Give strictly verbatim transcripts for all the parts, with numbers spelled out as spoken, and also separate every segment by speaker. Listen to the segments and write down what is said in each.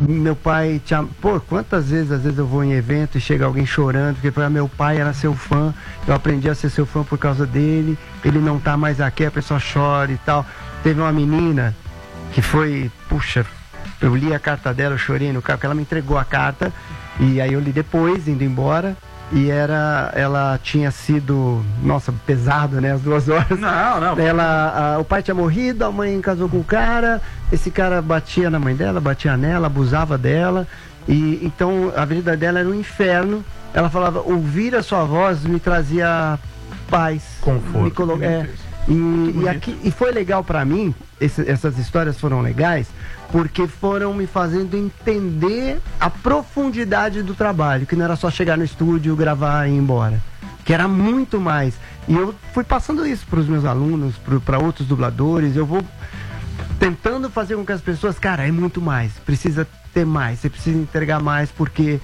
Speaker 1: meu pai tinha... Pô, quantas vezes, às vezes eu vou em evento e chega alguém chorando, porque pra meu pai era seu fã, eu aprendi a ser seu fã por causa dele, ele não tá mais aqui, a pessoa chora e tal. Teve uma menina que foi, puxa, eu li a carta dela, eu chorei no carro, porque ela me entregou a carta, e aí eu li depois, indo embora, e era, ela tinha sido, nossa, pesado, né, as duas horas.
Speaker 2: Não, não.
Speaker 1: Ela, a, o pai tinha morrido, a mãe casou com o cara, esse cara batia na mãe dela, batia nela, abusava dela, e então a vida dela era um inferno. Ela falava, ouvir a sua voz me trazia paz.
Speaker 3: Conforto.
Speaker 1: Me colo... é, e, e, aqui, e foi legal pra mim, esse, essas histórias foram legais, porque foram me fazendo entender a profundidade do trabalho, que não era só chegar no estúdio, gravar e ir embora, que era muito mais. E eu fui passando isso para os meus alunos, para outros dubladores, eu vou tentando fazer com que as pessoas, cara, é muito mais, precisa ter mais, você precisa entregar mais, porque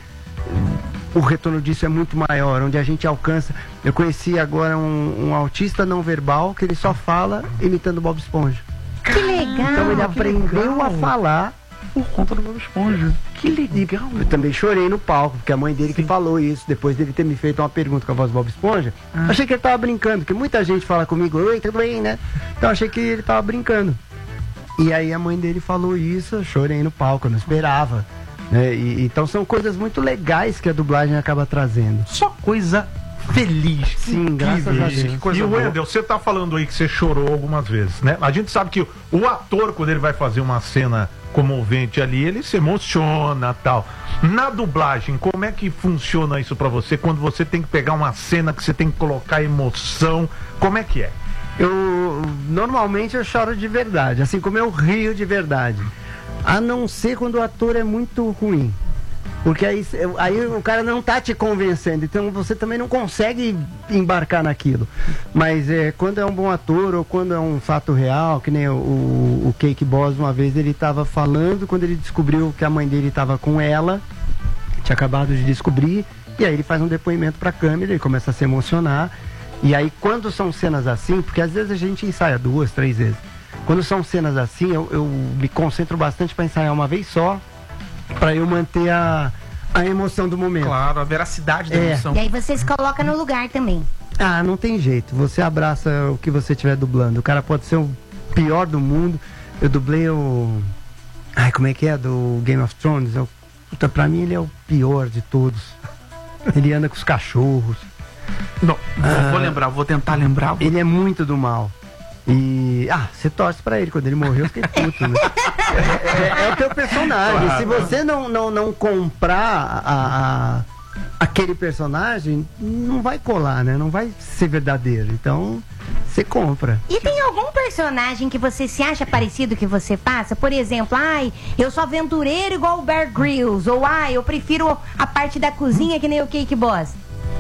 Speaker 1: o retorno disso é muito maior, onde a gente alcança. Eu conheci agora um, um autista não verbal, que ele só fala imitando Bob Esponja.
Speaker 4: Que legal!
Speaker 1: Então ele aprendeu
Speaker 2: legal.
Speaker 1: a falar
Speaker 2: por conta do Bob Esponja.
Speaker 1: Que legal! Eu também chorei no palco, porque a mãe dele Sim. que falou isso, depois dele ter me feito uma pergunta com a voz do Bob Esponja. Ah. Achei que ele tava brincando, porque muita gente fala comigo, oi, tudo bem, né? Então achei que ele tava brincando. E aí a mãe dele falou isso, eu chorei no palco, eu não esperava. Né? E, então são coisas muito legais que a dublagem acaba trazendo.
Speaker 2: Só coisa feliz.
Speaker 1: Sim, graças a Deus.
Speaker 3: Que coisa e o Wendel, você tá falando aí que você chorou algumas vezes, né? A gente sabe que o ator, quando ele vai fazer uma cena comovente ali, ele se emociona, tal. Na dublagem, como é que funciona isso pra você? Quando você tem que pegar uma cena que você tem que colocar emoção, como é que é?
Speaker 1: Eu, normalmente eu choro de verdade, assim como eu rio de verdade. A não ser quando o ator é muito ruim. Porque aí, aí o cara não tá te convencendo, então você também não consegue embarcar naquilo. Mas é, quando é um bom ator ou quando é um fato real, que nem o, o, o Cake Boss, uma vez ele tava falando, quando ele descobriu que a mãe dele tava com ela, tinha acabado de descobrir, e aí ele faz um depoimento pra câmera, ele começa a se emocionar. E aí quando são cenas assim, porque às vezes a gente ensaia duas, três vezes. Quando são cenas assim, eu, eu me concentro bastante para ensaiar uma vez só, para eu manter a, a emoção do momento.
Speaker 2: Claro, a veracidade da
Speaker 1: é.
Speaker 2: emoção.
Speaker 4: E aí você se coloca no lugar também.
Speaker 1: Ah, não tem jeito. Você abraça o que você estiver dublando. O cara pode ser o pior do mundo. Eu dublei o... Ai, como é que é? Do Game of Thrones. Eu... Puta, pra mim ele é o pior de todos. Ele anda com os cachorros.
Speaker 2: Não,
Speaker 1: ah,
Speaker 2: vou lembrar, vou tentar lembrar. Vou...
Speaker 1: Ele é muito do mal. E, ah, você torce pra ele. Quando ele morreu, eu fiquei puto, né? é, é, é o teu personagem. Claro. Se você não, não, não comprar a, a, aquele personagem, não vai colar, né? Não vai ser verdadeiro. Então, você compra.
Speaker 4: E tem algum personagem que você se acha parecido que você faça? Por exemplo, ai, eu sou aventureiro igual o Bear Grylls. Ou, ai, eu prefiro a parte da cozinha que nem o Cake Boss.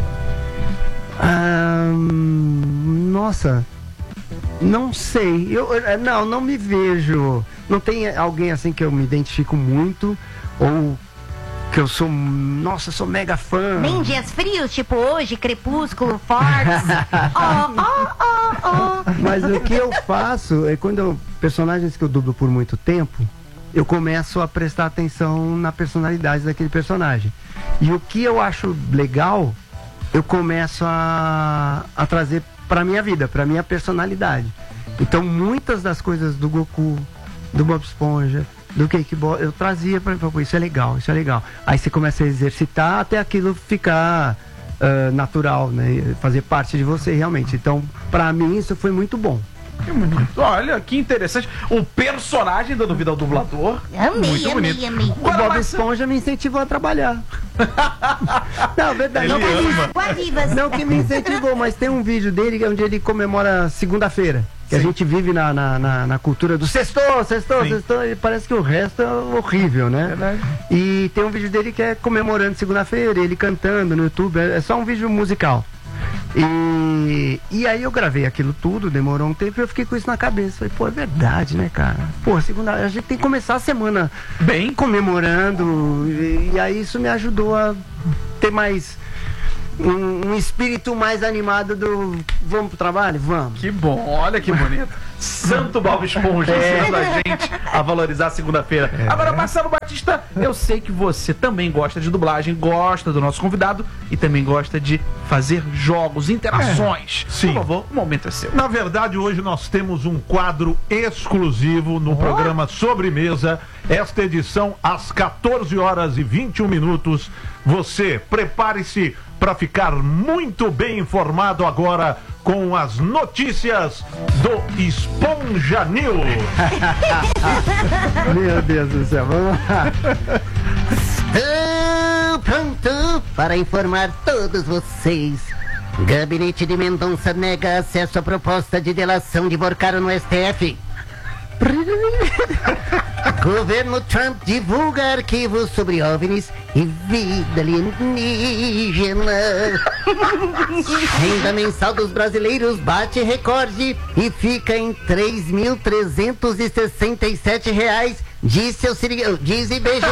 Speaker 1: Ah, nossa... Não sei, eu não, não me vejo. Não tem alguém assim que eu me identifico muito, ou que eu sou, nossa, sou mega fã.
Speaker 4: Nem dias frios, tipo hoje, Crepúsculo, Fortes. oh, oh, oh, oh.
Speaker 1: Mas o que eu faço é quando eu, personagens que eu dublo por muito tempo, eu começo a prestar atenção na personalidade daquele personagem. E o que eu acho legal, eu começo a, a trazer pra minha vida, pra minha personalidade. Então muitas das coisas do Goku, do Bob Esponja, do Cake Boss, eu trazia pra mim, isso é legal, isso é legal. Aí você começa a exercitar até aquilo ficar uh, natural, né? Fazer parte de você realmente. Então, pra mim, isso foi muito bom.
Speaker 2: Que bonito. Olha, que interessante. O personagem dando vida ao dublador.
Speaker 4: Amei,
Speaker 2: muito
Speaker 4: amei,
Speaker 2: bonito.
Speaker 4: amei.
Speaker 1: O Bob Esponja me incentivou a trabalhar. Não, verdade.
Speaker 2: Ele
Speaker 1: Não que, me, não que me incentivou, mas tem um vídeo dele onde ele comemora segunda-feira. Que Sim. a gente vive na, na, na, na cultura do sextou, sextou, Sim. sextou, e parece que o resto é horrível, né?
Speaker 2: Verdade.
Speaker 1: E tem um vídeo dele que é comemorando segunda-feira, ele cantando no YouTube, é só um vídeo musical. E, e aí eu gravei aquilo tudo, demorou um tempo e eu fiquei com isso na cabeça. Falei, pô, é verdade, né, cara? Pô, segunda, a gente tem que começar a semana bem comemorando. E, e aí isso me ajudou a ter mais um, um espírito mais animado do vamos pro trabalho? Vamos.
Speaker 2: Que bom, olha que bonito. Santo Bob Esponja ensinando a gente a valorizar a segunda-feira.
Speaker 3: É.
Speaker 2: Agora, Marcelo Batista, eu sei que você também gosta de dublagem, gosta do nosso convidado e também gosta de fazer jogos, interações.
Speaker 3: É. Sim.
Speaker 2: Por favor, o momento é seu.
Speaker 3: Na verdade, hoje nós temos um quadro exclusivo no programa Sobremesa. Esta edição, às quatorze horas e vinte e um minutos. Você prepare-se para ficar muito bem informado agora com as notícias do Esponja News.
Speaker 1: Meu Deus do céu, vamos lá. Estou pronto para informar todos vocês. Gabinete de Mendonça nega acesso à proposta de delação de Borcaro no S T F. Governo Trump divulga arquivos sobre OVNIs e vida alienígena. Renda mensal dos brasileiros bate recorde e fica em três mil trezentos e sessenta e sete reais, disse, o, diz I B G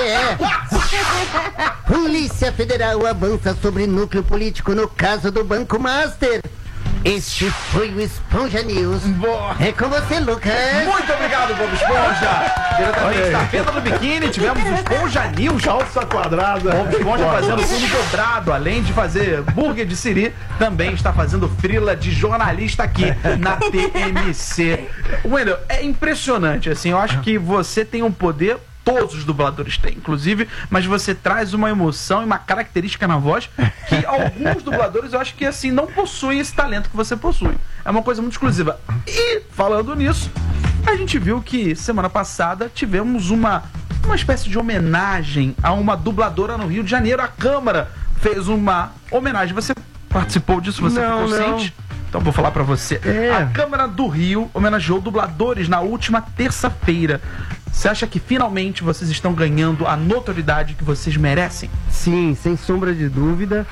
Speaker 1: E. Polícia Federal avança sobre núcleo político no caso do Banco Master. Este foi o Esponja News.
Speaker 2: Boa.
Speaker 1: É com você, Lucas.
Speaker 2: Muito obrigado, Bob Esponja. Diretamente da Fenda do Biquíni, tivemos o Esponja News.
Speaker 3: Calça quadrada.
Speaker 2: Bob Esponja fazendo fundo dobrado, além de fazer burger de siri, também está fazendo frila de jornalista aqui na T M C. Wendel, é impressionante, assim, eu acho que você tem um poder, todos os dubladores têm, inclusive, mas você traz uma emoção e uma característica na voz que alguns dubladores eu acho que assim não possuem esse talento que você possui. É uma coisa muito exclusiva. E falando nisso, a gente viu que semana passada tivemos uma uma espécie de homenagem a uma dubladora no Rio de Janeiro. A Câmara fez uma homenagem. Você participou disso? Você
Speaker 1: Não,
Speaker 2: ficou
Speaker 1: não.
Speaker 2: ciente? Então vou falar pra você.
Speaker 1: É.
Speaker 2: A Câmara do Rio homenageou dubladores na última terça-feira. Você acha que finalmente vocês estão ganhando a notoriedade que vocês merecem?
Speaker 1: Sim, sem sombra de dúvida.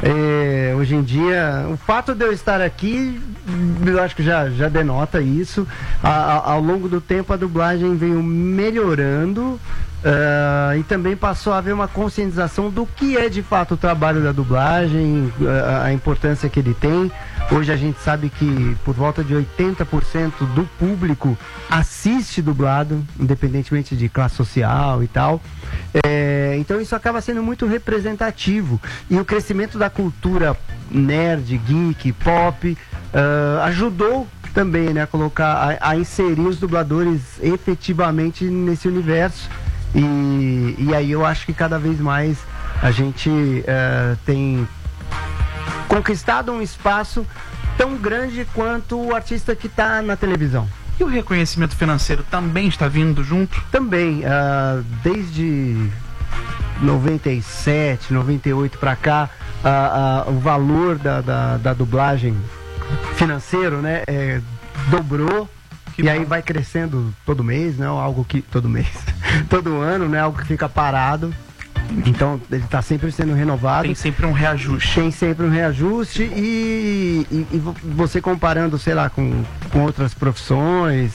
Speaker 1: É, hoje em dia, o fato de eu estar aqui, eu acho que já, já denota isso. A, a, ao longo do tempo, a dublagem veio melhorando. Uh, e também passou a haver uma conscientização do que é de fato o trabalho da dublagem, a, a importância que ele tem. Hoje a gente sabe que por volta de oitenta por cento do público assiste dublado, independentemente de classe social e tal. É, então isso acaba sendo muito representativo. E o crescimento da cultura nerd, geek, pop, uh, ajudou também, né, a colocar, a, a inserir os dubladores efetivamente nesse universo. E, e aí eu acho que cada vez mais a gente uh, tem conquistado um espaço tão grande quanto o artista que está na televisão.
Speaker 2: E o reconhecimento financeiro também está vindo junto?
Speaker 1: Também, uh, desde noventa e sete, noventa e oito para cá, uh, uh, o valor da, da, da dublagem financeiro, né, é, dobrou. Que e bom. Aí vai crescendo todo mês, né? Algo que. Todo mês. Todo ano, né? Algo que fica parado. Então ele está sempre sendo renovado.
Speaker 2: Tem sempre um reajuste.
Speaker 1: Tem sempre um reajuste e, e, e você comparando, sei lá, com, com outras profissões,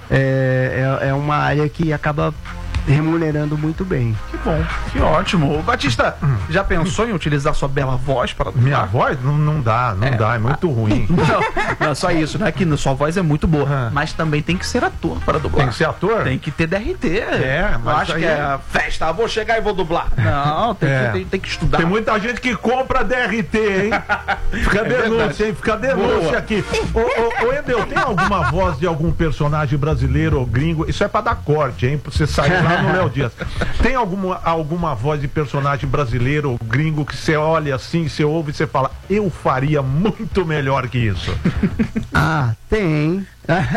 Speaker 1: é, é, é uma área que acaba remunerando muito bem.
Speaker 2: Que bom, que ótimo. Ô, Batista, hum. já pensou em utilizar sua bela voz para dublar?
Speaker 3: Minha voz? Não, não dá, não é, dá, é muito ruim.
Speaker 2: Não, não é só isso, não é que sua voz é muito boa, ah. mas também tem que ser ator para dublar.
Speaker 3: Tem que ser ator?
Speaker 2: Tem que ter D R T.
Speaker 3: É, mas
Speaker 2: não acho
Speaker 3: aí...
Speaker 2: que é festa, vou chegar e vou dublar. Não, tem, é. que, tem, tem que estudar.
Speaker 3: Tem muita gente que compra D R T, hein? Fica é denúncia, verdade. hein? Fica denúncia boa. aqui. Ô, ô, ô, Endel, tem alguma voz de algum personagem brasileiro ou gringo? Isso é pra dar corte, hein? Pra você sair lá no Léo Dias. Tem alguma, alguma voz de personagem brasileiro ou gringo que você olha assim, você ouve e você fala, eu faria muito melhor que isso?
Speaker 1: Ah, tem.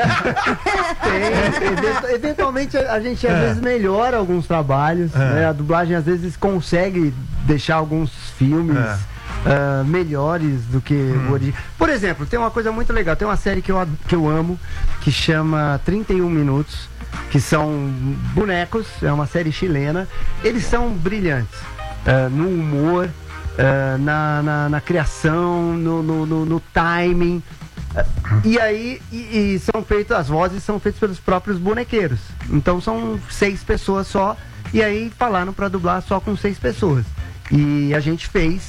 Speaker 1: tem. Eventualmente a gente às é. vezes melhora alguns trabalhos, é. né? A dublagem às vezes consegue deixar alguns filmes é. uh, melhores do que hum. o original. Por exemplo, tem uma coisa muito legal, tem uma série que eu, que eu amo, que chama trinta e um minutos, que são bonecos, é uma série chilena. Eles são brilhantes uh, no humor, uh, na, na, na criação, no, no, no, no timing. Uh, e aí, e, e são feitas, as vozes são feitas pelos próprios bonequeiros. Então são seis pessoas só. E aí falaram para dublar só com seis pessoas. E a gente fez.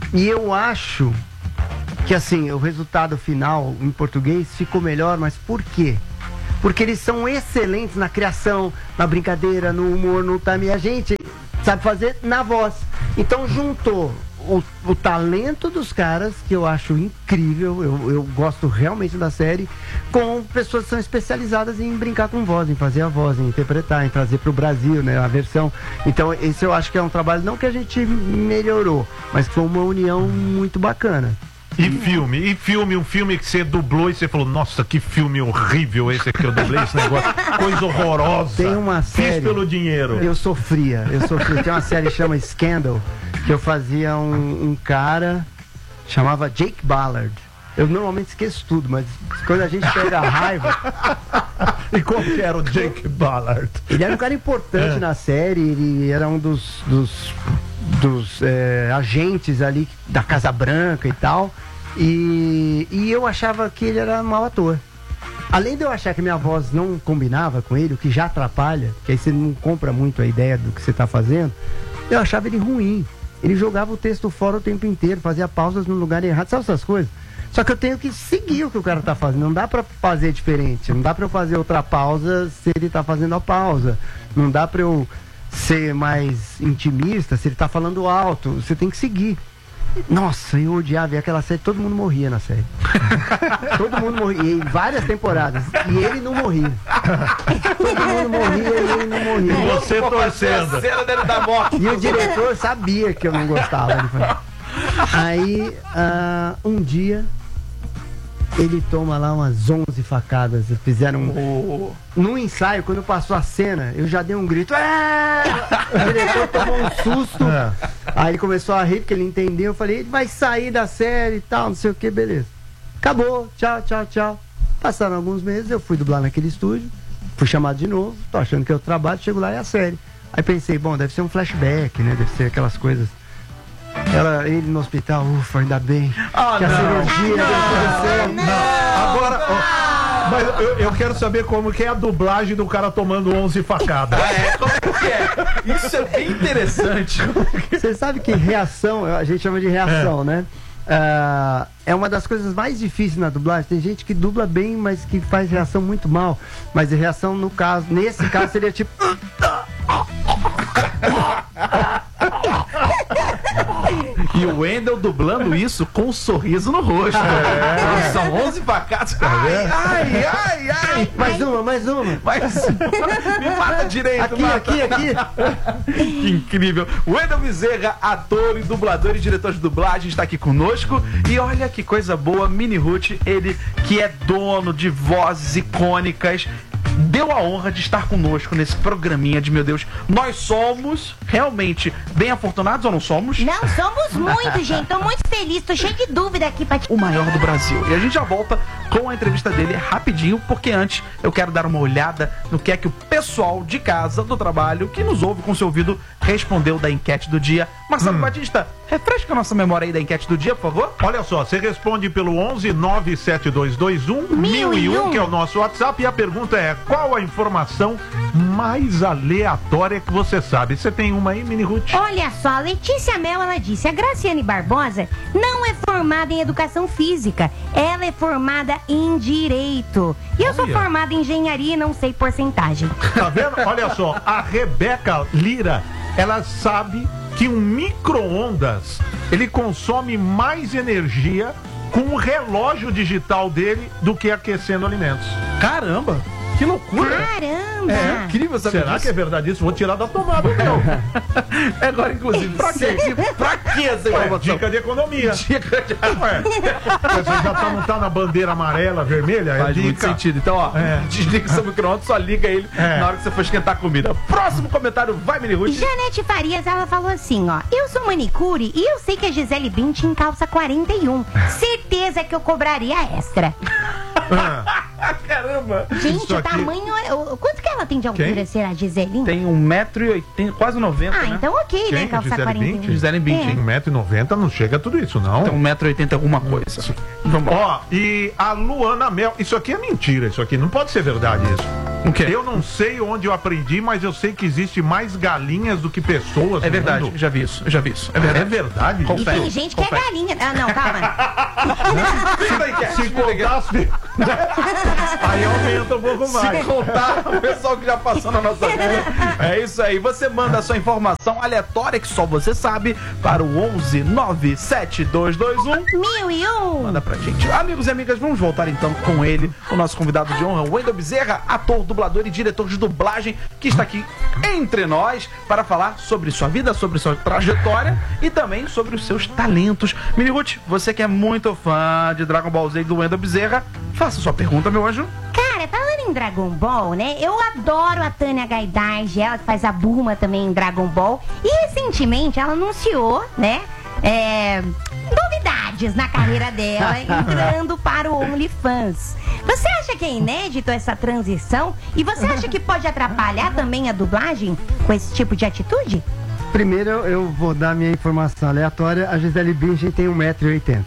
Speaker 1: e eu acho que assim, o resultado final em português ficou melhor, mas por quê? Porque eles são excelentes na criação, na brincadeira, no humor, no time. E a gente sabe fazer na voz. Então juntou o, o talento dos caras, que eu acho incrível, eu, eu gosto realmente da série, com pessoas que são especializadas em brincar com voz, em fazer a voz, em interpretar, em trazer para o Brasil, né, a versão. Então esse eu acho que é um trabalho, não que a gente melhorou, mas que foi uma união muito bacana.
Speaker 3: E filme, e filme, um filme que você dublou e você falou, nossa, que filme horrível esse que eu dublei, esse negócio, coisa horrorosa.
Speaker 1: Tem uma série,
Speaker 3: fiz pelo dinheiro.
Speaker 1: Eu sofria, eu sofria. Tem uma série que chama Scandal, que eu fazia um, um cara, chamava Jake Ballard. Eu normalmente esqueço tudo, mas quando a gente pega a raiva...
Speaker 3: E como que era o Jake Ballard?
Speaker 1: Ele era um cara importante é. na série, ele era um dos, dos, dos é, agentes ali da Casa Branca e tal. E, e eu achava que ele era mau ator. Além de eu achar que minha voz não combinava com ele, o que já atrapalha, que aí você não compra muito a ideia do que você está fazendo, eu achava ele ruim. Ele jogava o texto fora o tempo inteiro, fazia pausas no lugar errado, sabe essas coisas? Só que eu tenho que seguir o que o cara tá fazendo. Não dá pra fazer diferente. Não dá pra eu fazer outra pausa se ele tá fazendo a pausa. Não dá pra eu ser mais intimista se ele tá falando alto. Você tem que seguir. Nossa, eu odiava. E aquela série, todo mundo morria na série. Todo mundo morria. E várias temporadas. E ele não morria. Todo mundo morria e ele não morria.
Speaker 3: E você torcendo.
Speaker 1: E o diretor sabia que eu não gostava. Ele falou. Aí, uh, um dia, ele toma lá umas onze facadas. Fizeram um... Oh. No ensaio, quando passou a cena, eu já dei um grito. Aaah! O diretor tomou um susto. É. Aí ele começou a rir, porque ele entendeu. Eu falei, ele vai sair da série e tal, não sei o que, beleza. Acabou, tchau, tchau, tchau. Passaram alguns meses, eu fui dublar naquele estúdio. Fui chamado de novo, tô achando que eu trabalho, chego lá e é a série. Aí pensei, bom, deve ser um flashback, né? Deve ser aquelas coisas. Ela, ele no hospital, ufa, ainda bem.
Speaker 3: Ah,
Speaker 1: que a
Speaker 3: não.
Speaker 1: cirurgia
Speaker 3: ah,
Speaker 1: deu
Speaker 3: não, não. não. Agora, ó, mas eu, eu quero saber como que é a dublagem do cara tomando onze facadas.
Speaker 2: É, como é que é? Isso é bem interessante.
Speaker 1: Você sabe que reação, a gente chama de reação,
Speaker 3: é.
Speaker 1: né? Uh, é uma das coisas mais difíceis na dublagem. Tem gente que dubla bem, mas que faz reação muito mal. Mas a reação, no caso, nesse caso, seria tipo.
Speaker 2: E o Wendel dublando isso com um sorriso no rosto. É. São onze facadas. Ai, ai, ai, ai.
Speaker 1: Mais uma, mais uma.
Speaker 2: Mais uma. Me mata direito.
Speaker 1: Aqui,
Speaker 2: mata.
Speaker 1: aqui, aqui.
Speaker 2: Que incrível. Wendel Bezerra, ator e dublador e diretor de dublagem, está aqui conosco. E olha que coisa boa, Mini Ruth, ele que é dono de vozes icônicas, deu a honra de estar conosco nesse programinha de, meu Deus, nós somos realmente bem afortunados ou não somos?
Speaker 4: Não, somos muito, gente. Tô muito feliz, tô cheio de dúvida aqui pra te...
Speaker 2: O maior do Brasil. E a gente já volta com a entrevista dele rapidinho, porque antes eu quero dar uma olhada no que é que o pessoal de casa, do trabalho, que nos ouve com seu ouvido, respondeu da enquete do dia. Marcelo hum. Batista, refresca a nossa memória aí da enquete do dia, por favor.
Speaker 3: Olha só, você responde pelo onze nove sete dois dois um mil e um, que é o nosso WhatsApp, e a pergunta é: qual a informação mais aleatória que você sabe? Você tem uma aí, Mini Ruth?
Speaker 4: Olha só, a Letícia Mel, ela disse: a Graciane Barbosa não é formada em educação física, ela é formada em direito. E eu Olha. sou formada em engenharia e não sei porcentagem.
Speaker 3: Tá vendo? Olha só, a Rebeca Lira, ela sabe que um micro-ondas, ele consome mais energia com o relógio digital dele do que aquecendo alimentos.
Speaker 2: Caramba! Que loucura!
Speaker 4: Caramba!
Speaker 2: É incrível saber
Speaker 3: Será
Speaker 2: disso.
Speaker 3: que é verdade isso? Vou tirar da tomada, meu.
Speaker 2: Agora, inclusive, pra quê? Pra quê essa informação?
Speaker 3: Dica de economia.
Speaker 2: Dica de...
Speaker 3: Ué, você já tá, não tá na bandeira amarela, vermelha?
Speaker 2: Faz
Speaker 3: é dica.
Speaker 2: muito sentido. Então, ó,
Speaker 3: é.
Speaker 2: desliga seu micro-ondas, só liga ele é. na hora que você for esquentar a comida. Próximo comentário, vai, Mini Ruth.
Speaker 4: Janete Farias, ela falou assim, ó: eu sou manicure e eu sei que a Gisele Bündchen calça quarenta e um. Certeza que eu cobraria extra.
Speaker 2: Ah. Caramba!
Speaker 4: Gente,
Speaker 3: Isso
Speaker 4: o
Speaker 3: aqui...
Speaker 4: tamanho... O, quanto que ela tem de altura,
Speaker 3: Quem?
Speaker 4: será, Gisele?
Speaker 2: Tem um metro e oitenta, quase noventa,
Speaker 4: Ah,
Speaker 2: né?
Speaker 4: então ok,
Speaker 3: Quem?
Speaker 4: né? Calçar
Speaker 3: Gisele
Speaker 4: quarenta e um.
Speaker 3: Bündchen?
Speaker 2: Gisele Bündchen.
Speaker 3: um metro e noventa não chega a tudo isso, não.
Speaker 2: Tem um metro e oitenta alguma coisa. Vamos lá.
Speaker 3: Ó, e a Luana Mel, isso aqui é mentira, isso aqui não pode ser verdade isso.
Speaker 2: O quê?
Speaker 3: Eu não sei onde eu aprendi, mas eu sei que existe mais galinhas do que pessoas.
Speaker 2: É
Speaker 3: no
Speaker 2: verdade,
Speaker 3: mundo.
Speaker 2: já vi isso, eu já vi isso. É verdade.
Speaker 3: É verdade.
Speaker 4: E
Speaker 2: Confere.
Speaker 4: tem gente que é
Speaker 2: Confere.
Speaker 4: galinha. Ah, não, calma.
Speaker 3: Se contasse. Aí aumenta um pouco mais.
Speaker 2: Se contar o pessoal que já passou na nossa vida. É isso aí. Você manda a sua informação aleatória que só você sabe para o onze nove sete dois dois um.
Speaker 4: Mil e um.
Speaker 2: Manda pra gente. Amigos e amigas, vamos voltar então com ele, o nosso convidado de honra, Wendel Bezerra, ator, dublador e diretor de dublagem, que está aqui entre nós para falar sobre sua vida, sobre sua trajetória e também sobre os seus talentos. Miniguti, você que é muito fã de Dragon Ball Z e do Wendel Bezerra, faça sua pergunta, meu anjo.
Speaker 4: Cara, falando em Dragon Ball, né? Eu adoro a Tânia Gaidard, ela que faz a Bulma também em Dragon Ball. E recentemente ela anunciou, né? É, novidades na carreira dela, entrando para o OnlyFans. Você acha que é inédito essa transição? E você acha que pode atrapalhar também a dublagem com esse tipo de atitude?
Speaker 1: Primeiro eu, eu vou dar minha informação aleatória. A Gisele Bündchen tem um metro e oitenta.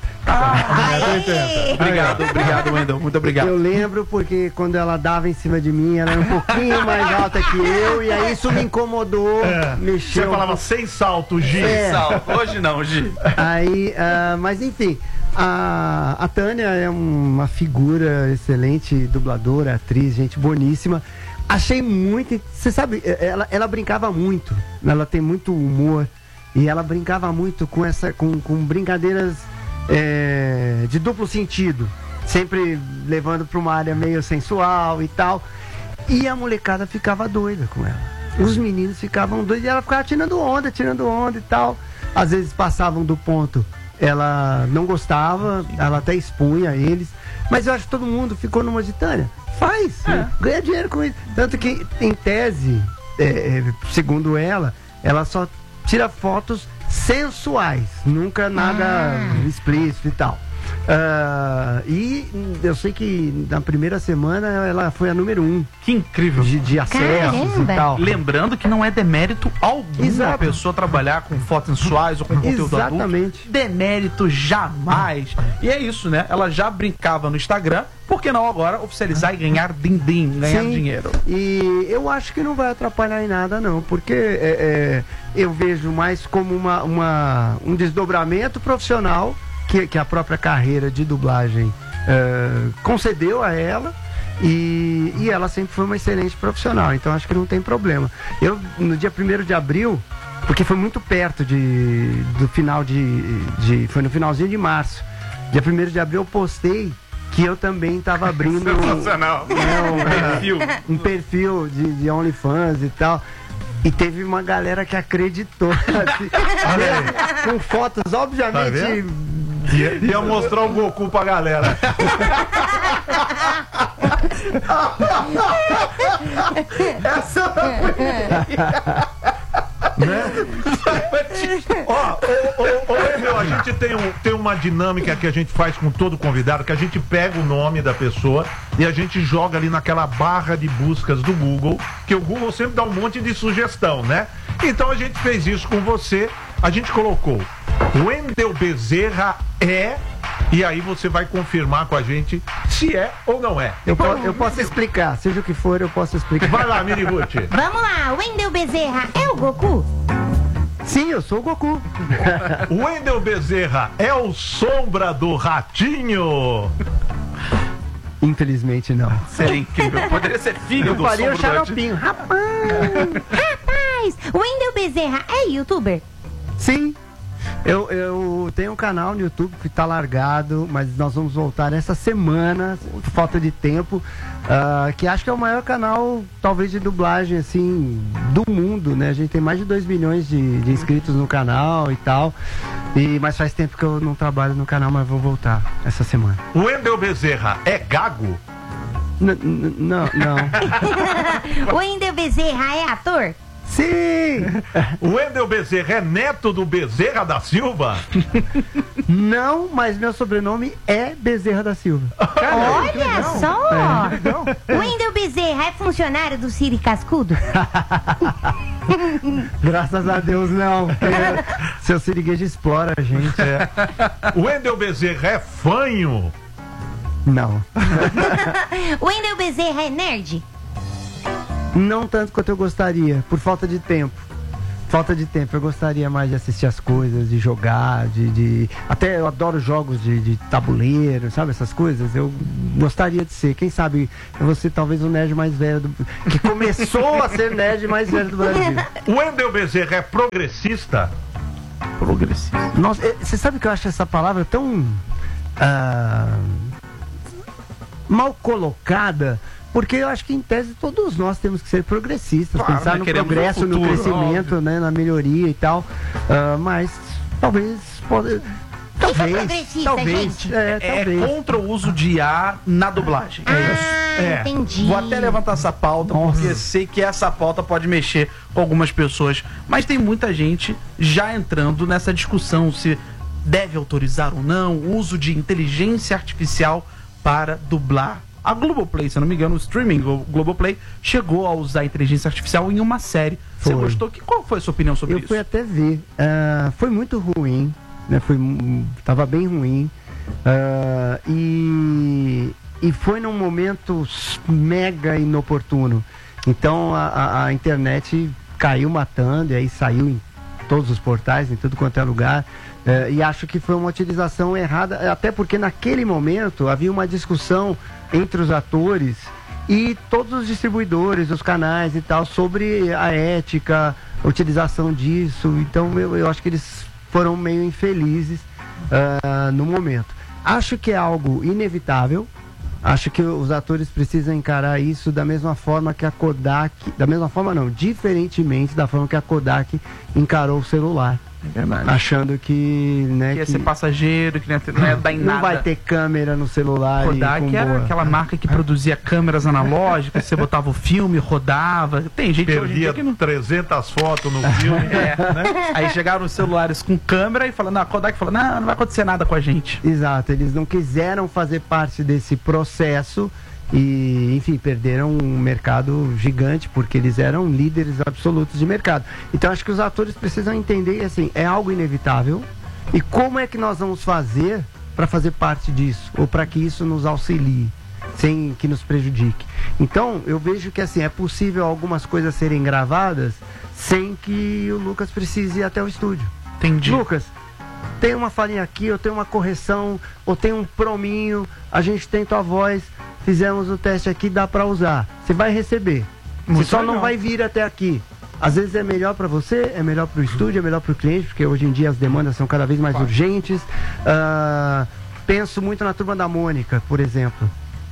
Speaker 4: Aê!
Speaker 2: Obrigado, obrigado, Wendel. Muito obrigado.
Speaker 1: Eu lembro porque quando ela dava em cima de mim, ela era um pouquinho mais alta que eu, e aí isso me incomodou,
Speaker 3: É. Você
Speaker 1: mexeu. um
Speaker 3: falava
Speaker 1: pouco.
Speaker 3: sem salto, G.
Speaker 1: É.
Speaker 2: Sal, hoje não, Gi.
Speaker 1: Aí, ah, mas enfim, a, a Tânia é uma figura excelente, dubladora, atriz, gente boníssima. Achei muito. Você sabe, ela, ela brincava muito. Ela tem muito humor. E ela brincava muito com essa. com, com brincadeiras é, de duplo sentido. Sempre levando para uma área meio sensual e tal. E a molecada ficava doida com ela. Os meninos ficavam doidos e ela ficava tirando onda, tirando onda e tal. Às vezes passavam do ponto, ela não gostava, ela até expunha eles. Mas eu acho que todo mundo ficou numa de Tânia. Faz,
Speaker 2: É.
Speaker 1: ganha dinheiro com isso. Tanto que, em tese, é, é, segundo ela, ela só tira fotos sensuais, nunca nada
Speaker 4: Ah.
Speaker 1: explícito e tal. Ah, e eu sei que na primeira semana ela foi a número um
Speaker 2: Que incrível.
Speaker 1: de, de acessos
Speaker 4: Caramba.
Speaker 1: e tal.
Speaker 2: Lembrando que não é demérito algum
Speaker 1: Exato.
Speaker 2: a pessoa trabalhar com fotos sensuais ou com conteúdo
Speaker 1: Exatamente.
Speaker 2: adulto. Demérito jamais. E é isso, né? Ela já brincava no Instagram, por que não agora oficializar e ganhar din-din, ganhar
Speaker 1: Sim.
Speaker 2: dinheiro?
Speaker 1: E eu acho que não vai atrapalhar em nada, não, porque é, é, eu vejo mais como uma, uma, um desdobramento profissional que, que a própria carreira de dublagem é, concedeu a ela. E, e ela sempre foi uma excelente profissional, então acho que não tem problema. Eu, no dia primeiro de abril, porque foi muito perto de, do final de, de. Foi no finalzinho de março. Dia primeiro de abril eu postei que eu também estava abrindo
Speaker 2: Sensacional.
Speaker 1: é, um,
Speaker 2: Perfil.
Speaker 1: um perfil de, de OnlyFans e tal. E teve uma galera que acreditou. assim, com fotos,
Speaker 3: Tá
Speaker 1: obviamente.
Speaker 3: vendo? Ia, ia mostrar o Goku pra galera.
Speaker 2: Essa
Speaker 3: Ó, ô, ô, ô, Emil, a gente tem, um, tem uma dinâmica que a gente faz com todo convidado, que a gente pega o nome da pessoa e a gente joga ali naquela barra de buscas do Google, que o Google sempre dá um monte de sugestão, né? Então a gente fez isso com você, a gente colocou Wendel Bezerra é, e aí você vai confirmar com a gente se é ou não é.
Speaker 1: Eu, po- eu posso explicar, seja o que for, eu posso explicar.
Speaker 3: Vai lá, Mini Ruth.
Speaker 4: Vamos lá, Wendel Bezerra é o Goku?
Speaker 1: Sim, eu sou o Goku.
Speaker 3: O Wendel Bezerra é o Sombra do Ratinho.
Speaker 1: Infelizmente não.
Speaker 2: seria incrível. Poderia ser filho
Speaker 1: Eu
Speaker 2: do
Speaker 1: faria o
Speaker 2: Sombra do Ratinho.
Speaker 1: xaropinho. Rapaz!
Speaker 4: Rapaz, Wendel Bezerra é youtuber?
Speaker 1: Sim. Eu, eu tenho um canal no YouTube que tá largado, mas nós vamos voltar essa semana, por falta de tempo, ah, que acho que é o maior canal, talvez, de dublagem, assim, do mundo, né? A gente tem mais de dois milhões de, de inscritos no canal e tal, e, mas faz tempo que eu não trabalho no canal, mas vou voltar essa semana.
Speaker 3: O Wendel Bezerra é gago?
Speaker 1: N- n- Não, não.
Speaker 4: Wendel Bezerra é ator?
Speaker 1: Sim!
Speaker 3: O Wendel Bezerra é neto do Bezerra da Silva?
Speaker 1: Não, mas meu sobrenome é Bezerra da Silva.
Speaker 4: Olha só! Wendel Bezerra é funcionário do Siri Cascudo?
Speaker 1: Graças a Deus, não. porque Seu siriguejo explora a gente.
Speaker 3: O Wendel Bezerra é fanho?
Speaker 1: Não.
Speaker 4: Wendel Bezerra é nerd?
Speaker 1: Não tanto quanto eu gostaria, por falta de tempo. Falta de tempo, eu gostaria mais de assistir as coisas, de jogar, de... de... Até eu adoro jogos de, de tabuleiro, sabe, essas coisas. Eu gostaria de ser, quem sabe, eu vou ser talvez o nerd mais velho, do... que começou a ser nerd mais velho do Brasil.
Speaker 3: O Wendel Bezerra é progressista?
Speaker 2: Progressista.
Speaker 1: Nossa, você sabe que eu acho essa palavra tão... Ah, mal colocada... Porque eu acho que, em tese, todos nós temos que ser progressistas,
Speaker 2: Claro,
Speaker 1: pensar
Speaker 2: né?
Speaker 1: no
Speaker 2: Queremos
Speaker 1: progresso,
Speaker 2: um futuro,
Speaker 1: no crescimento, né, na melhoria e tal. Uh, mas talvez... Pode, talvez,
Speaker 4: progressista,
Speaker 1: talvez,
Speaker 4: gente?
Speaker 1: é,
Speaker 2: É
Speaker 1: talvez.
Speaker 2: contra o uso de I A na dublagem.
Speaker 4: Ah,
Speaker 2: É.
Speaker 4: entendi.
Speaker 2: Vou até levantar essa pauta,
Speaker 1: Nossa.
Speaker 2: porque sei que essa pauta pode mexer com algumas pessoas. Mas tem muita gente já entrando nessa discussão se deve autorizar ou não o uso de inteligência artificial para dublar. A Globoplay, se eu não me engano, o streaming Glo- Globoplay chegou a usar a inteligência artificial em uma série. Você
Speaker 1: Foi.
Speaker 2: gostou? Que, qual foi a sua opinião sobre
Speaker 1: Eu
Speaker 2: isso?
Speaker 1: fui até ver. Ah, foi muito ruim, né? Foi, mu- tava bem ruim. Ah, e, e foi num momento s- mega inoportuno. Então a, a- a internet caiu matando, e aí saiu em todos os portais, em tudo quanto é lugar. Eh, e acho que foi uma utilização errada, até porque naquele momento havia uma discussão entre os atores e todos os distribuidores, os canais e tal, sobre a ética, a utilização disso. Então eu, eu acho que eles foram meio infelizes ah, no momento. Acho que é algo inevitável. Acho que os atores precisam encarar isso da mesma forma que a Kodak, da mesma forma não, diferentemente da forma que a Kodak encarou o celular.
Speaker 2: É verdade.
Speaker 1: Achando que, né,
Speaker 2: Que ia
Speaker 1: que
Speaker 2: ser passageiro, que não ia, ter- não ia dar em
Speaker 1: não
Speaker 2: nada.
Speaker 1: vai ter câmera no celular. e
Speaker 2: Kodak
Speaker 1: com
Speaker 2: era
Speaker 1: boa-
Speaker 2: aquela marca que produzia câmeras analógicas, você botava o filme, rodava. Tem gente hoje em dia
Speaker 3: Perdia
Speaker 2: que não.
Speaker 3: trezentas fotos no filme.
Speaker 2: É, né? Aí chegaram os celulares com câmera e falando, não, a Kodak falou, não, não vai acontecer nada com a gente.
Speaker 1: Exato, eles não quiseram fazer parte desse processo e, enfim, perderam um mercado gigante porque eles eram líderes absolutos de mercado. Então acho que os atores precisam entender, assim, é algo inevitável e como é que nós vamos fazer para fazer parte disso ou para que isso nos auxilie sem que nos prejudique. Então eu vejo que, assim, é possível algumas coisas serem gravadas sem que o Lucas precise ir até o estúdio.
Speaker 2: Entendi.
Speaker 1: Lucas, tem uma falinha aqui, eu tenho uma correção, ou tem um prominho, a gente tem tua voz, fizemos o teste aqui, dá pra usar. Você vai receber.
Speaker 2: Muito
Speaker 1: Você só
Speaker 2: legal.
Speaker 1: não vai vir até aqui. Às vezes é melhor pra você, é melhor pro estúdio, é melhor pro cliente, porque hoje em dia as demandas são cada vez mais
Speaker 3: Claro.
Speaker 1: urgentes. Ah, penso muito na Turma da Mônica, por exemplo.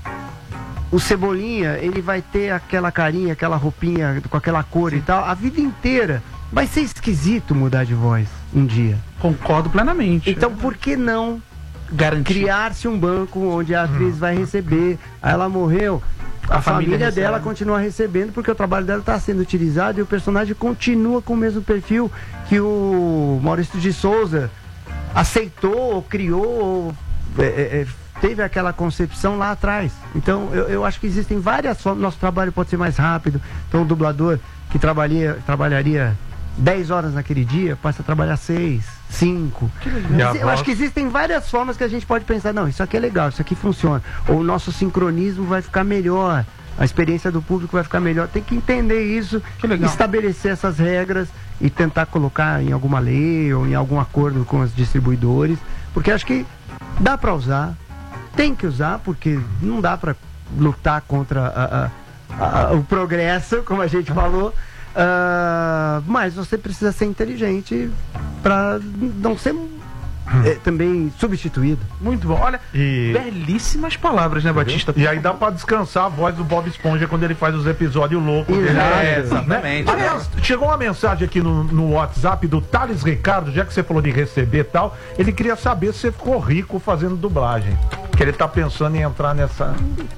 Speaker 1: O Cebolinha, ele vai ter aquela carinha, aquela roupinha com aquela cor e tal, a vida inteira. Vai ser esquisito mudar de voz um dia.
Speaker 2: Concordo plenamente.
Speaker 1: Então, por que não
Speaker 2: garantir.
Speaker 1: criar-se um banco onde a atriz vai receber? Aí ela morreu, a,
Speaker 2: A família
Speaker 1: família,
Speaker 2: recebe.
Speaker 1: dela continua recebendo porque o trabalho dela está sendo utilizado e o personagem continua com o mesmo perfil que o Maurício de Souza aceitou, criou, é, é, teve aquela concepção lá atrás. Então, eu, eu acho que existem várias formas. Nosso trabalho pode ser mais rápido. Então, o dublador que trabalharia, trabalharia dez horas naquele dia passa a trabalhar seis, cinco.
Speaker 3: E a
Speaker 1: Eu
Speaker 3: voz?
Speaker 1: acho que existem várias formas que a gente pode pensar, não, isso aqui é legal, isso aqui funciona. Ou o nosso sincronismo vai ficar melhor, a experiência do público vai ficar melhor. Tem que entender isso,
Speaker 2: Que legal.
Speaker 1: estabelecer essas regras e tentar colocar em alguma lei ou em algum acordo com os distribuidores, porque acho que dá para usar, tem que usar, porque não dá para lutar contra a- a- a- o progresso, como a gente falou. Ah, mas você precisa ser inteligente para não ser é, também substituído.
Speaker 2: Muito bom. Olha,
Speaker 3: E-
Speaker 2: belíssimas palavras, né, Batista?
Speaker 3: E aí dá pra descansar a voz do Bob Esponja quando ele faz os episódios loucos dele.
Speaker 1: Exato.
Speaker 2: É, exatamente.
Speaker 3: Né? Aliás, chegou uma mensagem aqui no, no WhatsApp do Thales Ricardo, já que você falou de receber e tal, ele queria saber se você ficou rico fazendo dublagem. Que ele tá pensando em entrar nessa...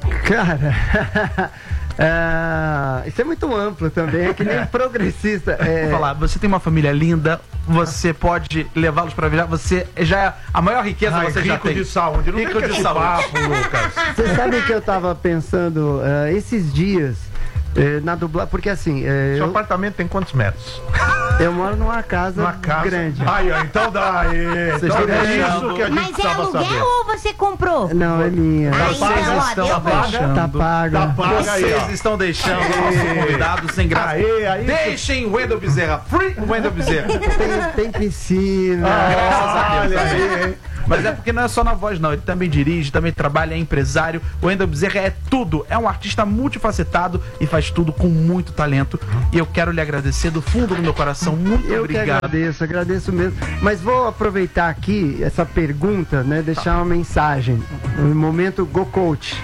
Speaker 1: Cara, ah, isso é muito amplo também, é que nem progressista. É,
Speaker 2: Vou falar, você tem uma família linda, você pode levá-los para viajar, você já é a maior riqueza
Speaker 3: Ai,
Speaker 2: você já
Speaker 3: rico
Speaker 2: tem.
Speaker 3: de saúde. Não
Speaker 2: Rico
Speaker 3: fica
Speaker 2: de
Speaker 3: esse
Speaker 2: saúde.
Speaker 3: papo, Lucas.
Speaker 1: Você sabe que eu tava pensando ah, esses dias eh, na dublagem, porque assim, eh,
Speaker 3: Seu
Speaker 1: eu,
Speaker 3: apartamento tem quantos metros?
Speaker 1: Eu moro numa casa,
Speaker 3: Uma casa
Speaker 1: grande.
Speaker 3: Aí, ó, então dá aí. Então
Speaker 2: estão
Speaker 3: é
Speaker 2: deixando.
Speaker 3: isso que a gente
Speaker 4: Mas é
Speaker 3: precisava
Speaker 4: aluguel
Speaker 3: saber.
Speaker 4: ou você comprou?
Speaker 1: Não, é minha.
Speaker 4: Ah,
Speaker 2: Vocês
Speaker 4: então, ó,
Speaker 2: estão
Speaker 4: deu bom.
Speaker 2: deixando.
Speaker 1: Tá paga.
Speaker 3: Tá paga aí,
Speaker 2: Vocês
Speaker 3: ó.
Speaker 2: estão deixando o nosso convidado sem graça.
Speaker 3: Aí, aí.
Speaker 2: Deixem o Wendel Bezerra. Free Wendel Bezerra.
Speaker 1: Tem, tem piscina.
Speaker 2: Graças a Deus,
Speaker 3: Olha
Speaker 2: amém.
Speaker 3: aí, hein?
Speaker 2: Mas é porque não é só na voz, não. Ele também dirige, também trabalha, é empresário. O Wendel Bezerra é tudo. É um artista multifacetado e faz tudo com muito talento. E eu quero lhe agradecer do fundo do meu coração. Muito
Speaker 1: Eu que
Speaker 2: obrigado.
Speaker 1: agradeço, agradeço mesmo. Mas vou aproveitar aqui essa pergunta, né? Deixar uma mensagem. No momento Go Coach.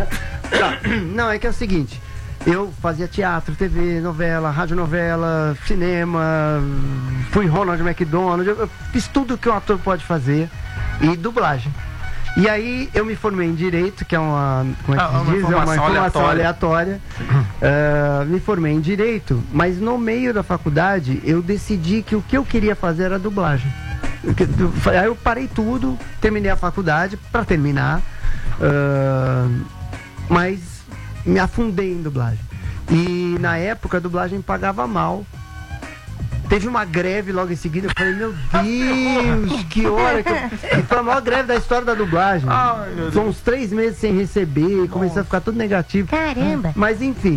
Speaker 1: Não, é que é o seguinte. Eu fazia teatro, T V, novela, radionovela, cinema, fui Ronald McDonald, eu, eu fiz tudo que um ator pode fazer e dublagem. E aí eu me formei em Direito, que é uma, como é que
Speaker 2: Ah, uma
Speaker 1: se diz? É uma
Speaker 2: formação
Speaker 1: informação
Speaker 2: aleatória.
Speaker 1: aleatória. Ah, me formei em Direito, mas no meio da faculdade eu decidi que o que eu queria fazer era dublagem. Eu que- eu- Aí eu parei tudo, terminei a faculdade para terminar, ah, mas me afundei em dublagem. E na época a dublagem pagava mal. Teve uma greve logo em seguida, eu falei, meu Deus, que hora que eu... E foi a maior greve da história da dublagem.
Speaker 2: Ai, meu Deus.
Speaker 1: Foi uns três meses sem receber, comecei a ficar tudo negativo.
Speaker 4: Caramba.
Speaker 1: Mas enfim,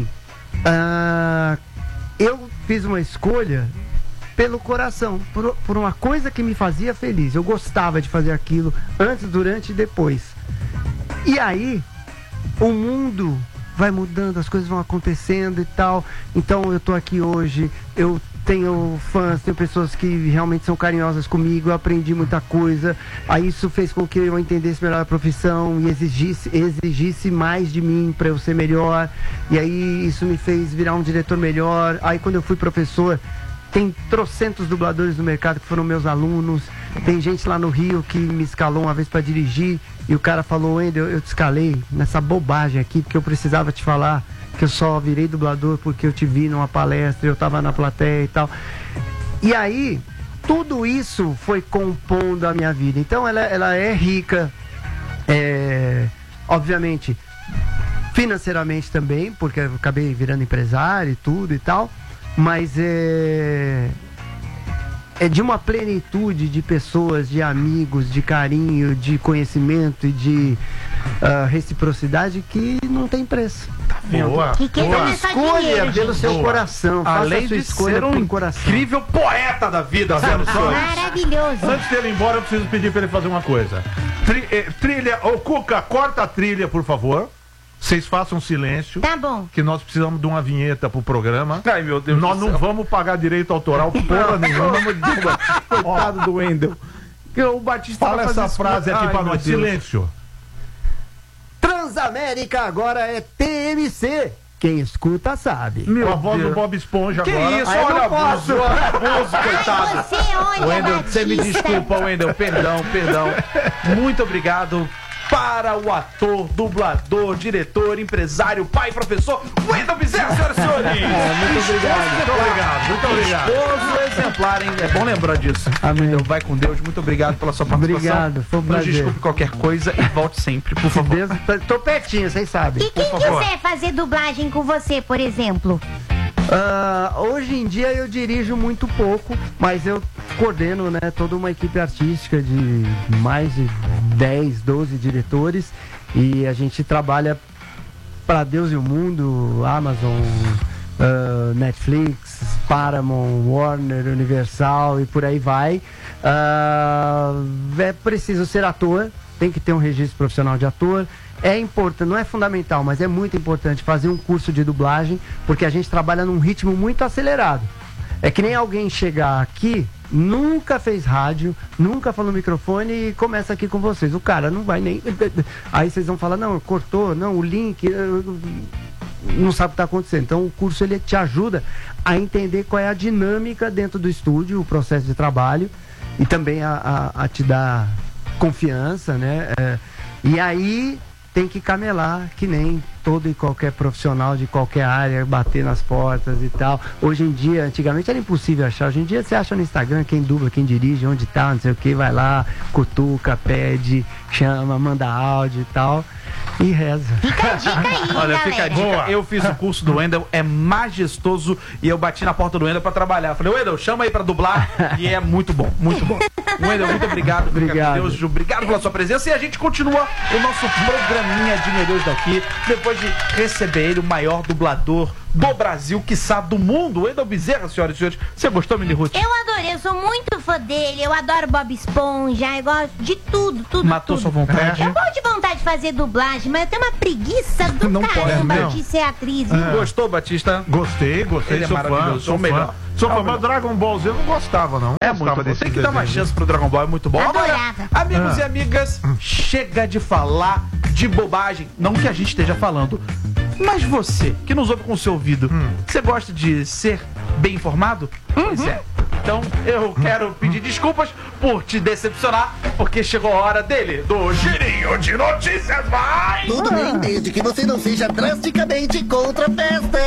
Speaker 1: ah, eu fiz uma escolha pelo coração, por, por uma coisa que me fazia feliz. Eu gostava de fazer aquilo antes, durante e depois. E aí, o mundo vai mudando, as coisas vão acontecendo e tal. Então eu tô aqui hoje, eu tenho fãs, tenho pessoas que realmente são carinhosas comigo, eu aprendi muita coisa. Aí isso fez com que eu entendesse melhor a profissão e exigisse, exigisse mais de mim para eu ser melhor. E aí isso me fez virar um diretor melhor. Aí quando eu fui professor, tem trocentos dubladores no mercado que foram meus alunos. Tem gente lá no Rio que me escalou uma vez para dirigir e o cara falou, Wendel, eu te escalei nessa bobagem aqui porque eu precisava te falar que eu só virei dublador porque eu te vi numa palestra, eu tava na plateia e tal. E aí, tudo isso foi compondo a minha vida. Então ela, ela é rica, é, obviamente, financeiramente também, porque eu acabei virando empresário e tudo e tal, mas é... é de uma plenitude de pessoas, de amigos, de carinho, de conhecimento e de ah, reciprocidade que não tem preço.
Speaker 3: Boa.
Speaker 4: Riqueza
Speaker 3: boa.
Speaker 4: não é só
Speaker 1: Escolha
Speaker 4: dinheiro,
Speaker 1: pelo
Speaker 4: gente.
Speaker 1: seu
Speaker 3: Boa.
Speaker 1: coração. Faça
Speaker 2: Além
Speaker 1: a sua
Speaker 2: de
Speaker 1: escolha
Speaker 2: ser um
Speaker 1: por coração.
Speaker 2: incrível poeta da vida, vendo só?
Speaker 4: Maravilhoso.
Speaker 3: Antes dele ir embora, eu preciso pedir pra ele fazer uma coisa. Tri- eh, trilha, ô Cuca, corta a trilha, por favor. Vocês façam silêncio.
Speaker 4: Tá bom.
Speaker 3: Que nós precisamos de uma vinheta pro programa.
Speaker 2: Ai, meu Deus
Speaker 3: Nós
Speaker 2: do
Speaker 3: não
Speaker 2: céu.
Speaker 3: vamos pagar direito autoral porra nenhuma.
Speaker 2: Coitado do Wendel. Que o Batista
Speaker 3: Fala
Speaker 2: vai
Speaker 3: essa
Speaker 2: fazer
Speaker 3: frase
Speaker 2: isso.
Speaker 3: aqui
Speaker 2: Ai,
Speaker 3: pra
Speaker 2: meu
Speaker 3: nós.
Speaker 2: Deus.
Speaker 3: Silêncio.
Speaker 1: Transamérica agora é T M C. Quem escuta sabe.
Speaker 3: Com a voz
Speaker 2: Deus.
Speaker 3: do Bob Esponja
Speaker 2: Que
Speaker 3: agora.
Speaker 2: isso,
Speaker 1: Aí eu
Speaker 2: olha
Speaker 1: não
Speaker 2: abuso,
Speaker 1: posso.
Speaker 2: olha abuso, coitado.
Speaker 4: Ai, você, olha,
Speaker 2: Wendel, você me
Speaker 4: Batista.
Speaker 2: desculpa, Wendel, perdão, perdão. Muito obrigado para o ator, dublador, diretor, empresário, pai, professor, Wendel Bezerra, senhoras e senhores.
Speaker 1: muito obrigado.
Speaker 3: Muito obrigado, muito obrigado.
Speaker 2: Esposo exemplar, hein? É bom lembrar disso.
Speaker 1: Amém.
Speaker 2: Wendel, vai com Deus. Muito obrigado pela sua participação.
Speaker 1: Obrigado, foi um
Speaker 2: Nos
Speaker 1: prazer.
Speaker 2: desculpe qualquer coisa e volte sempre, por
Speaker 1: Se
Speaker 2: favor.
Speaker 1: Deus, tô pertinho, vocês sabem.
Speaker 4: E quem
Speaker 2: Por favor.
Speaker 4: quiser fazer dublagem com você, por exemplo?
Speaker 1: Ah, hoje em dia eu dirijo muito pouco, mas eu coordeno, né, toda uma equipe artística de mais de dez, doze diretores e a gente trabalha para Deus e o mundo, Amazon, ah, Netflix, Paramount, Warner, Universal e por aí vai. Ah, é preciso ser ator, tem que ter um registro profissional de ator. É importante, não é fundamental, mas é muito importante fazer um curso de dublagem, porque a gente trabalha num ritmo muito acelerado. É que nem alguém chegar aqui, nunca fez rádio, nunca falou no microfone e começa aqui com vocês. O cara não vai nem. Aí vocês vão falar, não, cortou, não, o link. Não sabe o que está acontecendo. Então o curso ele te ajuda a entender qual é a dinâmica dentro do estúdio, o processo de trabalho, e também a, a, a te dar confiança, né? É, e aí tem que camelar, que nem todo e qualquer profissional de qualquer área, bater nas portas e tal. Hoje em dia, antigamente era impossível achar. Hoje em dia você acha no Instagram quem dubla, quem dirige, onde tá, não sei o que, vai lá, cutuca, pede, chama, manda áudio e tal. E reza.
Speaker 4: Fica a dica aí,
Speaker 2: Olha, fica a dica.
Speaker 3: Boa.
Speaker 2: Eu fiz o curso do Wendel, é majestoso e eu bati na porta do Wendel pra trabalhar. Falei, Wendel, chama aí pra dublar e é muito bom, muito bom. Wendel, muito obrigado.
Speaker 1: Obrigado.
Speaker 2: Deus, Ju, obrigado pela sua presença e a gente continua o nosso programinha de Meu Deus daqui, depois de receber ele, o maior dublador do Brasil, quiçá do mundo, Wendel Bezerra, senhoras e senhores. Você gostou, Mini Ruth?
Speaker 4: Eu adorei, eu sou muito fã dele, eu adoro Bob Esponja, eu gosto de tudo, tudo,
Speaker 2: Matou
Speaker 4: tudo.
Speaker 2: sua vontade?
Speaker 4: Eu gosto de vontade de fazer dublagem, mas eu tenho uma preguiça do
Speaker 2: Não pode,
Speaker 4: caramba
Speaker 3: não.
Speaker 4: de ser atriz.
Speaker 2: Gostou, Batista?
Speaker 3: Gostei, gostei,
Speaker 2: Ele é
Speaker 3: sou fã,
Speaker 2: maravilhoso,
Speaker 3: sou
Speaker 2: é o melhor.
Speaker 3: fã. Sou
Speaker 2: É o
Speaker 3: fã, mas
Speaker 2: melhor.
Speaker 3: Dragon Ball Z eu não gostava, não.
Speaker 2: É
Speaker 3: Gostava
Speaker 2: muito bom.
Speaker 3: desses
Speaker 2: Tem que dar uma
Speaker 3: desenhos.
Speaker 2: chance pro Dragon Ball, é muito bom. Agora,
Speaker 4: Adorava.
Speaker 2: amigos
Speaker 3: Ah.
Speaker 2: e amigas, chega de falar de bobagem. Não que a gente esteja falando. Mas você, que nos ouve com o seu ouvido, você gosta de ser bem informado? Pois é. Então eu quero pedir desculpas por te decepcionar, porque chegou a hora dele, do Girinho de Notícias. Vai!
Speaker 5: Tudo bem, desde que você não seja drasticamente contra a festa.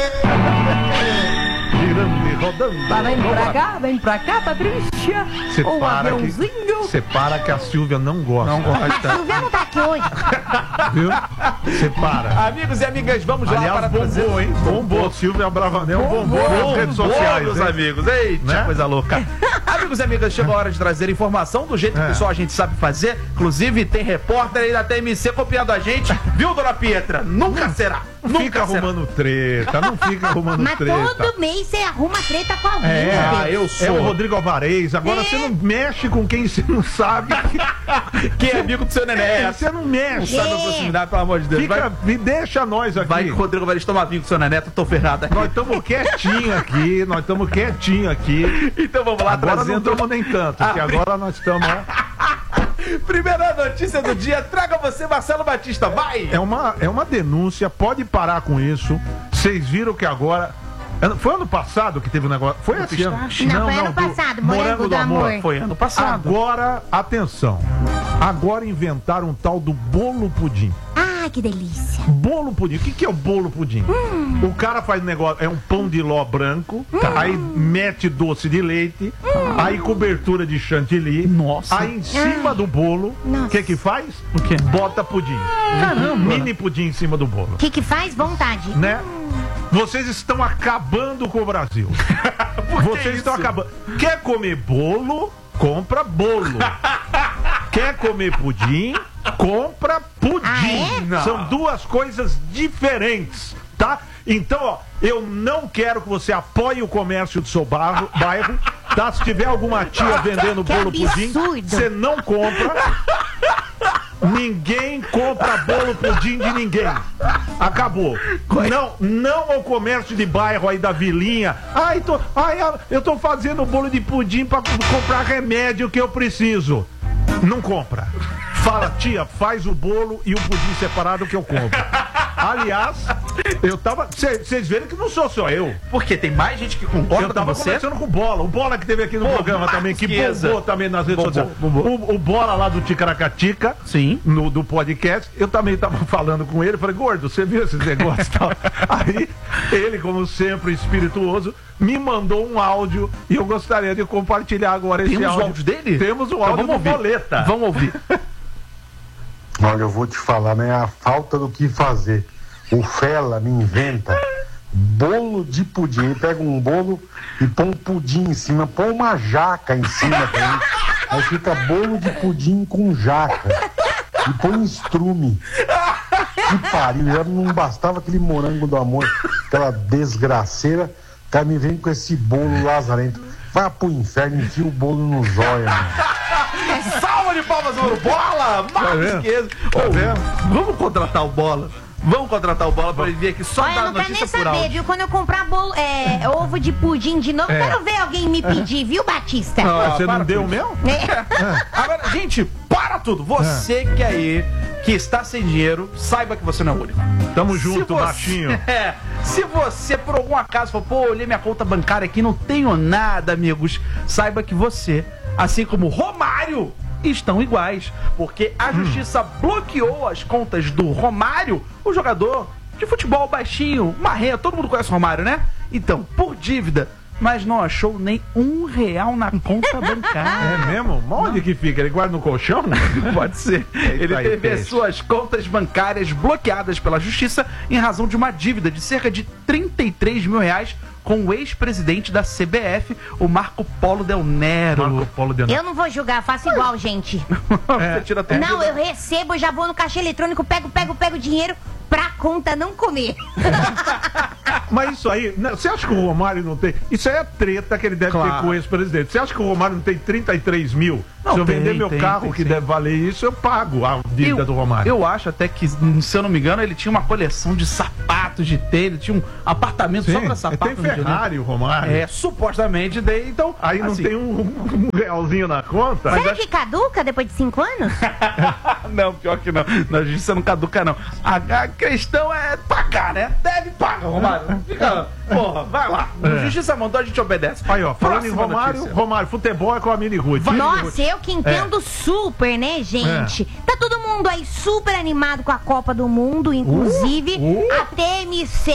Speaker 3: Girando e rodando.
Speaker 6: Tá, vem pra cá, vem pra cá, Patrícia.
Speaker 3: Você
Speaker 6: O
Speaker 3: para, que,
Speaker 6: aviãozinho.
Speaker 3: você para que a Silvia não gosta.
Speaker 2: Não gosta.
Speaker 4: Silvia não tá aqui hoje.
Speaker 3: Viu? Você para.
Speaker 2: Amigos e amigas, vamos lá
Speaker 3: Aliás,
Speaker 2: para trazer...
Speaker 3: bombou, hein? Bombou. Silvia Bravanel bombou nas redes sociais,
Speaker 2: meus
Speaker 3: hein?
Speaker 2: amigos. Eita,
Speaker 3: Né?
Speaker 2: coisa louca. Amigos e amigas, chegou a hora de trazer informação do jeito que
Speaker 3: É.
Speaker 2: pessoal a gente sabe fazer. Inclusive, tem repórter aí da T M C copiando a gente. Viu, dona Pietra? Nunca será.
Speaker 3: Não
Speaker 2: Nunca
Speaker 3: fica
Speaker 2: será.
Speaker 3: arrumando treta, não fica arrumando
Speaker 4: Mas
Speaker 3: treta.
Speaker 4: todo mês você arruma treta com alguém.
Speaker 3: É,
Speaker 4: né?
Speaker 2: Ah, eu sou.
Speaker 3: É o Rodrigo Alvarez. Agora
Speaker 4: É.
Speaker 3: você não mexe com quem você não sabe.
Speaker 2: Quem é amigo do seu Nené?
Speaker 3: Você não mexe.
Speaker 2: Sabe a proximidade, pelo amor de Deus.
Speaker 3: Fica,
Speaker 2: Vai,
Speaker 3: me deixa nós aqui.
Speaker 2: vai que o Rodrigo vai tomar amigo do seu Nené, eu tô ferrado aqui.
Speaker 3: Nós estamos quietinho aqui, nós estamos quietinho aqui.
Speaker 2: Então vamos lá,
Speaker 3: Agora não
Speaker 2: trazendo...
Speaker 3: estamos nem tanto, porque
Speaker 2: Ah,
Speaker 3: agora nós estamos.
Speaker 2: Primeira notícia do dia, traga você, Marcelo Batista, vai!
Speaker 3: É uma, é uma denúncia, pode parar com isso. Vocês viram que agora. Foi ano passado que teve um negócio. Foi esse ano?
Speaker 4: Não, foi ano
Speaker 3: do
Speaker 4: passado, Morango do Amor.
Speaker 2: Foi ano passado.
Speaker 3: Agora, atenção. Agora inventaram um tal do bolo pudim.
Speaker 4: Ah, que delícia.
Speaker 3: Bolo pudim. O que, que é o bolo pudim?
Speaker 4: Hum.
Speaker 3: O cara faz negócio, é um pão de ló branco, aí mete doce de leite, aí cobertura de chantilly.
Speaker 2: Nossa.
Speaker 3: Aí em cima do bolo, o
Speaker 4: Nossa.
Speaker 3: que que faz?
Speaker 2: O quê?
Speaker 3: Bota pudim.
Speaker 2: Caramba.
Speaker 3: Mini pudim em cima do bolo.
Speaker 4: O que que faz? Vontade.
Speaker 3: Né? Vocês estão acabando com o Brasil. Vocês estão acabando. Quer comer bolo? Compra bolo. Quer comer pudim? Compra pudim.
Speaker 4: Ah,
Speaker 2: é?
Speaker 3: São duas coisas diferentes, tá? Então, ó, eu não quero que você apoie o comércio do seu bairro, bairro tá? Se tiver alguma tia vendendo
Speaker 4: Que
Speaker 3: bolo pudim,
Speaker 4: absurdo.
Speaker 3: você não compra. Ninguém compra bolo pudim de ninguém. Acabou. Não, não ao comércio de bairro aí da vilinha. Ai, tô, ai, eu tô fazendo bolo de pudim pra comprar remédio que eu preciso. Não compra. Fala, tia, faz o bolo e o pudim separado que eu compro. Aliás, eu tava. Vocês viram que não sou só eu.
Speaker 2: Porque tem mais gente que concorda
Speaker 3: Eu tava
Speaker 2: com você.
Speaker 3: conversando com o Bola. O Bola que teve aqui no
Speaker 2: Pô,
Speaker 3: programa também, que
Speaker 2: Marquesa.
Speaker 3: bombou também nas redes
Speaker 2: Bombou,
Speaker 3: sociais.
Speaker 2: bombou.
Speaker 3: O, o Bola lá do Ticaracatica,
Speaker 2: Sim.
Speaker 3: no, do podcast, eu também tava falando com ele. Falei, gordo, você viu esses negócios e tal? Aí, ele, como sempre, espirituoso, me mandou um áudio e eu gostaria de compartilhar agora esse
Speaker 2: Temos o
Speaker 3: áudio.
Speaker 2: áudio dele?
Speaker 3: Temos o
Speaker 2: Então
Speaker 3: áudio
Speaker 2: vamos
Speaker 3: do
Speaker 2: ouvir.
Speaker 3: Boleta.
Speaker 2: Vamos ouvir.
Speaker 7: Olha, eu vou te falar, né? A falta do que fazer. O Fela me inventa bolo de pudim. Ele pega um bolo e põe um pudim em cima, põe uma jaca em cima também. Aí fica bolo de pudim com jaca. E põe estrume. Que pariu, já não bastava aquele morango do amor, aquela desgraceira. O cara me vem com esse bolo lazarento. Vai pro inferno, enfia o bolo no zóio, mano.
Speaker 2: Salva de palmas pro Bola! Marcos
Speaker 3: vendo?
Speaker 2: Chiesa.
Speaker 3: Tá
Speaker 2: Ô,
Speaker 3: vendo?
Speaker 2: Vamos contratar o Bola. Vamos contratar o Bola pra ele vir aqui só
Speaker 4: Olha, eu
Speaker 2: dar
Speaker 4: não quero
Speaker 2: notícia
Speaker 4: nem
Speaker 2: por
Speaker 4: saber,
Speaker 2: áudio.
Speaker 4: viu? Quando eu comprar bolo, é, ovo de pudim de novo,
Speaker 3: É.
Speaker 4: quero ver alguém me pedir, viu, Batista?
Speaker 2: Ah,
Speaker 3: Você
Speaker 2: para
Speaker 3: não deu
Speaker 2: com
Speaker 3: o meu?
Speaker 4: É.
Speaker 2: Agora, gente, para tudo. Você que aí, que está sem dinheiro, saiba que você não é o único.
Speaker 3: Tamo
Speaker 2: Se
Speaker 3: junto,
Speaker 2: você-
Speaker 3: baixinho.
Speaker 2: É, se você, por algum acaso, falou, pô, olhei minha conta bancária aqui, não tenho nada, amigos, saiba que você, assim como Romário, estão iguais. Porque a justiça bloqueou as contas do Romário, o jogador de futebol baixinho, marrento, todo mundo conhece o Romário, né? Então, por dívida mas não achou nem um real na conta bancária.
Speaker 3: É mesmo? Onde que fica? Ele guarda no colchão?
Speaker 2: Pode ser. Ele
Speaker 3: aí,
Speaker 2: teve
Speaker 3: peixe.
Speaker 2: as suas contas bancárias bloqueadas pela justiça em razão de uma dívida de cerca de trinta e três mil reais com o ex-presidente da C B F, o Marco Polo Del Nero.
Speaker 3: Marco Polo Del Nero.
Speaker 4: Eu não vou julgar, faço igual, gente.
Speaker 2: Você tira tudo.
Speaker 4: Não, eu recebo, já vou no caixa eletrônico, pego, pego, pego dinheiro pra conta não comer.
Speaker 3: Mas isso aí, não, você acha que o Romário não tem? Isso aí é treta que ele deve
Speaker 2: Claro.
Speaker 3: ter com o ex-presidente. Você acha que o Romário não tem trinta e três mil?
Speaker 2: Não,
Speaker 3: Se eu
Speaker 2: tem,
Speaker 3: vender meu
Speaker 2: tem,
Speaker 3: carro
Speaker 2: tem,
Speaker 3: que
Speaker 2: sim.
Speaker 3: deve valer isso, eu pago a dívida
Speaker 2: Eu,
Speaker 3: do Romário.
Speaker 2: eu acho até que, se eu não me engano, ele tinha uma coleção de sapatos de tênis, tinha um apartamento
Speaker 3: Sim,
Speaker 2: só pra
Speaker 3: tem
Speaker 2: sapatos. no Rio de
Speaker 3: Ferrari, o Romário.
Speaker 2: Janeiro. É, supostamente, daí, então...
Speaker 3: Aí não
Speaker 2: assim,
Speaker 3: tem um, um realzinho na conta?
Speaker 4: Será que caduca depois de cinco anos?
Speaker 2: Não, pior que não. Na justiça não caduca, não. A, a questão é pagar, né? Deve pagar, Romário. Fica, porra, vai lá.
Speaker 3: É.
Speaker 2: Justiça mandou, a gente obedece.
Speaker 3: Aí, ó, falando em
Speaker 2: Próxima
Speaker 3: Romário,
Speaker 2: notícia.
Speaker 3: Romário, futebol é com a Mini Ruth.
Speaker 4: Nossa, eu que entendo super, né, gente? Tá todo mundo aí super animado com a Copa do Mundo, inclusive
Speaker 3: Uh, uh.
Speaker 4: a T M C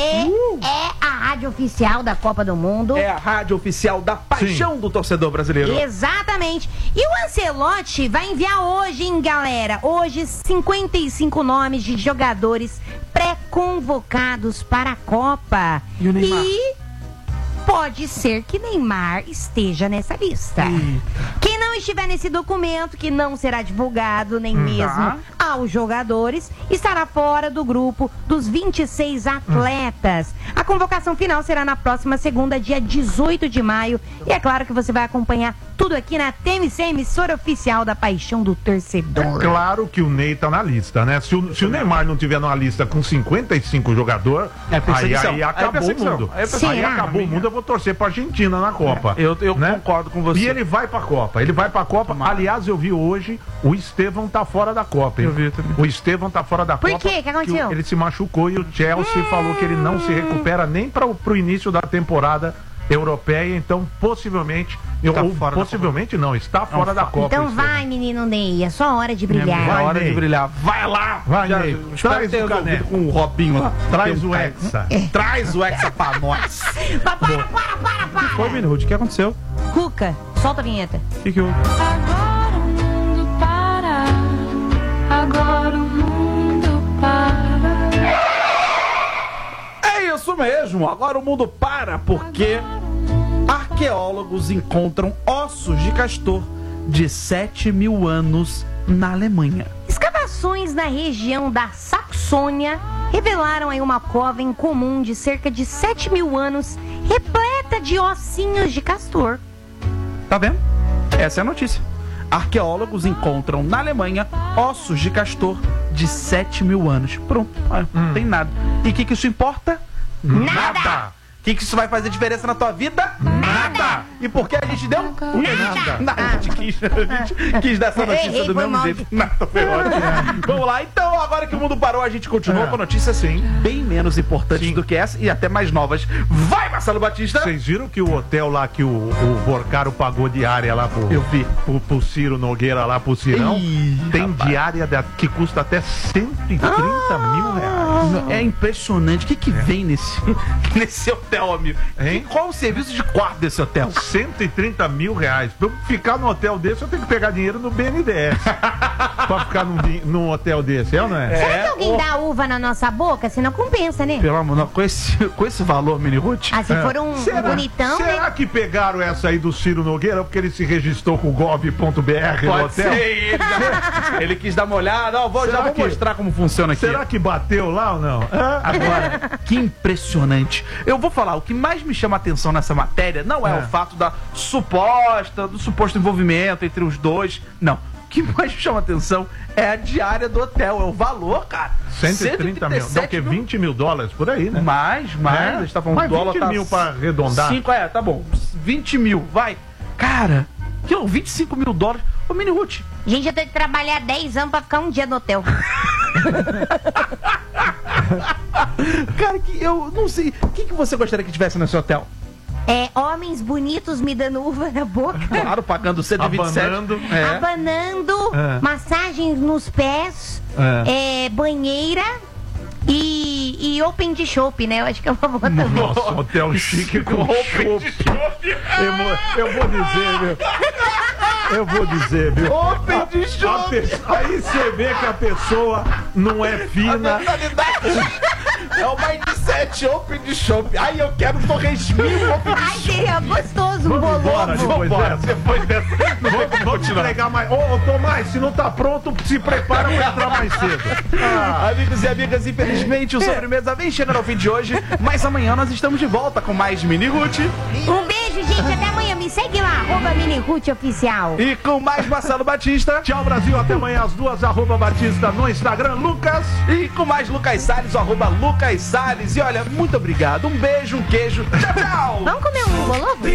Speaker 4: é a rádio oficial da Copa do Mundo.
Speaker 2: É a rádio oficial da paixão do torcedor brasileiro.
Speaker 4: Exatamente. E o Ancelotti vai enviar hoje, hein, galera? Hoje, cinquenta e cinco nomes de jogadores pré-convocados para a Copa.
Speaker 2: E o Neymar?
Speaker 4: E pode ser que Neymar esteja nessa lista. Quem não estiver nesse documento, que não será divulgado nem mesmo aos jogadores, estará fora do grupo dos vinte e seis atletas. A convocação final será na próxima segunda, dia dezoito de maio. E é claro que você vai acompanhar tudo aqui na T M C, emissora oficial da paixão do torcedor.
Speaker 3: Claro que o Ney tá na lista, né? Se o, se o Neymar não tiver numa lista com cinquenta e cinco jogadores,
Speaker 2: É
Speaker 3: aí,
Speaker 2: perseguição.
Speaker 3: aí
Speaker 2: Aí é
Speaker 3: acabou o
Speaker 2: perseguição.
Speaker 3: mundo.
Speaker 2: Aí é perseguição.
Speaker 3: Aí
Speaker 4: Será?
Speaker 3: acabou o mundo, eu vou torcer pra Argentina na Copa.
Speaker 2: Eu, eu
Speaker 3: né?
Speaker 2: concordo com você.
Speaker 3: E ele vai pra Copa, ele vai pra Copa.
Speaker 2: Tomara.
Speaker 3: Aliás, eu vi hoje, o Estevão tá fora da Copa, hein?
Speaker 2: Eu vi também.
Speaker 3: O Estevão tá fora da
Speaker 4: Por
Speaker 3: Copa.
Speaker 4: quê? O que aconteceu?
Speaker 3: o- ele se machucou e o Chelsea falou que ele não se recupera nem para pro início da temporada europeia, então possivelmente, eu,
Speaker 2: Tá
Speaker 3: ou
Speaker 2: fora da
Speaker 3: possivelmente não, está fora da Copa.
Speaker 4: Então
Speaker 3: o Estevão.
Speaker 4: vai, menino Ney, é só hora de brilhar.
Speaker 2: É
Speaker 3: Vai,
Speaker 2: hora
Speaker 3: Ney.
Speaker 2: de brilhar. Vai lá!
Speaker 3: Vai,
Speaker 2: Já,
Speaker 3: Ney.
Speaker 2: espero
Speaker 3: Traz
Speaker 2: ter
Speaker 3: o
Speaker 2: resolvido
Speaker 3: caneco.
Speaker 2: com o Robinho lá.
Speaker 3: Traz
Speaker 2: Tem um
Speaker 3: o
Speaker 2: cara-
Speaker 3: Hexa.
Speaker 2: Traz o Hexa pra nós.
Speaker 4: Pa- Para, para, para, para!
Speaker 2: Foi, Minuto, o que aconteceu?
Speaker 4: Cuca, solta a vinheta.
Speaker 2: O que que houve?
Speaker 8: Agora o mundo para, agora o mundo para.
Speaker 2: É isso mesmo, agora o mundo para porque arqueólogos encontram ossos de castor de sete mil anos na Alemanha.
Speaker 4: Escavações na região da Saxônia revelaram aí uma cova em comum de cerca de sete mil anos, repleta de ossinhos de castor.
Speaker 2: Tá vendo? Essa é a notícia. Arqueólogos encontram na Alemanha ossos de castor de sete mil anos. Pronto, ah, não tem nada. E o que, que isso importa?
Speaker 4: Nada!
Speaker 2: O que, que isso vai fazer diferença na tua vida? Nada! E por que a gente deu?
Speaker 4: Nada.
Speaker 2: Nada. A gente quis, a gente quis dar essa notícia
Speaker 4: Errei,
Speaker 2: do
Speaker 4: foi
Speaker 2: mesmo
Speaker 4: mal.
Speaker 2: jeito. Nada, foi ótimo. Vamos lá, então, agora que o mundo parou, a gente continua
Speaker 3: É.
Speaker 2: com notícias
Speaker 3: Sim.
Speaker 2: bem menos importantes
Speaker 3: Sim.
Speaker 2: do que essa e até mais novas. Vai, Marcelo Batista!
Speaker 3: Vocês viram que o hotel lá que o, o Borcaro pagou diária lá pro,
Speaker 2: Eu vi.
Speaker 3: pro, pro Ciro Nogueira lá pro Cirão?
Speaker 2: Ih,
Speaker 3: tem
Speaker 2: rapaz.
Speaker 3: diária da- que custa até cento e trinta mil reais.
Speaker 2: É impressionante. O que, que vem nesse, nesse hotel, amigo?
Speaker 3: Hein?
Speaker 2: E qual o serviço de quarto desse hotel?
Speaker 3: cento e trinta mil reais. Pra eu ficar num hotel desse, eu tenho que pegar dinheiro no B N D E S. Pra ficar num, di- num hotel desse, é ou não é?
Speaker 4: Será que alguém dá uva na nossa boca? Se não compensa, né?
Speaker 2: Pelo amor, não, com esse, com esse valor, Mini Ruth.
Speaker 4: Ah, se
Speaker 3: É.
Speaker 4: for um
Speaker 3: Será,
Speaker 4: bonitão,
Speaker 3: será
Speaker 4: né?
Speaker 3: que pegaram essa aí do Ciro Nogueira porque ele se registrou com o gov ponto b r no
Speaker 2: Pode
Speaker 3: hotel?
Speaker 2: ser ele. já- ele quis dar uma olhada. Ó, vou,
Speaker 3: Será
Speaker 2: já vou
Speaker 3: que-
Speaker 2: mostrar como funciona aqui.
Speaker 3: Será que bateu lá ou não? Hã?
Speaker 2: Agora, que impressionante. Eu vou falar, o que mais me chama a atenção nessa matéria não é,
Speaker 3: É.
Speaker 2: o fato da suposta, do suposto envolvimento entre os dois. Não. O que mais me chama a atenção é a diária do hotel, é o valor, cara.
Speaker 3: cento e trinta mil. Dá o quê? vinte mil dólares por aí, né?
Speaker 2: Mais, mais.
Speaker 3: É?
Speaker 2: A gente tá falando
Speaker 3: Mais
Speaker 2: do dólar
Speaker 3: vinte
Speaker 2: tá
Speaker 3: mil pra arredondar.
Speaker 2: cinco, é, tá bom. vinte mil, vai. Cara, que, vinte e cinco mil dólares. Ô, Mini Ruth,
Speaker 4: Gente, eu tenho que trabalhar dez anos pra ficar um dia no hotel.
Speaker 2: cara, que eu não sei. O que, que você gostaria que tivesse nesse hotel?
Speaker 4: É, homens bonitos me dando uva na boca.
Speaker 2: Claro, pagando cento e vinte e sete.
Speaker 3: Abanando.
Speaker 2: É.
Speaker 4: Abanando,
Speaker 3: É.
Speaker 4: massagens nos pés, é, banheira E, e Open de Chopp, né? Eu acho que é uma boa também.
Speaker 3: Nossa, hotel chique com chopp. Eu, vou- eu vou dizer, viu? Eu vou dizer, viu?
Speaker 2: Open de
Speaker 3: A
Speaker 2: chopp.
Speaker 3: pe- Aí você vê que a pessoa não é fina.
Speaker 2: É o mindset Open de chopp. Ai, eu quero torresminho Open de
Speaker 4: Ai, seria gostoso um
Speaker 3: Vamos embora
Speaker 4: bolovo.
Speaker 3: depois
Speaker 2: Vambora,
Speaker 3: dessa.
Speaker 2: depois dessa. Não tem
Speaker 3: Vamos,
Speaker 2: como
Speaker 3: vamos
Speaker 2: continuar.
Speaker 3: entregar mais. Ô, ô, Tomás, se não tá pronto, se prepara pra entrar mais cedo.
Speaker 2: Amigos e amigas, infelizmente o Sobremesa vem chegando ao fim de hoje, mas amanhã nós estamos de volta com mais Mini Ruth
Speaker 4: Um beijo, gente. Até amanhã. Me segue lá, arroba Mini Ruth Oficial.
Speaker 2: e com mais Marcelo Batista
Speaker 3: Tchau, Brasil. Até amanhã às duas, arroba Batista no Instagram. Lucas.
Speaker 2: e com mais Lucas Salles, o arroba Lucas Salles. E olha, muito obrigado. Um beijo, um queijo. Tchau, tchau.
Speaker 4: Vamos comer um bolovo?